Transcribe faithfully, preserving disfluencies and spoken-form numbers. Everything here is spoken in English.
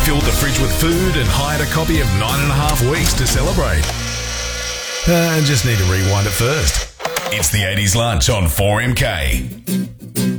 filled the fridge with food and hired a copy of Nine and a Half Weeks to celebrate. Uh, just need to rewind it first. It's the eighties Lunch on four M K.